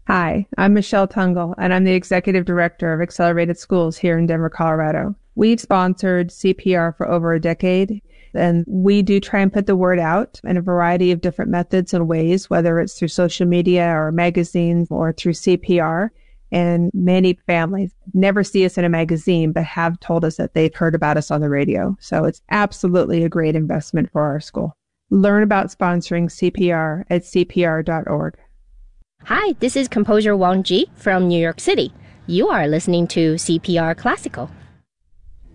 Hi, I'm Michelle Tungle, and I'm the Executive Director of Accelerated Schools here in Denver, Colorado. We've sponsored CPR for over a decade, and we do try and put the word out in a variety of different methods and ways, whether it's through social media or magazines or through CPR. And many families never see us in a magazine, but have told us that they've heard about us on the radio. So it's absolutely a great investment for our school. Learn about sponsoring CPR at cpr.org. Hi, this is composer Wang Ji from New York City. You are listening to CPR Classical.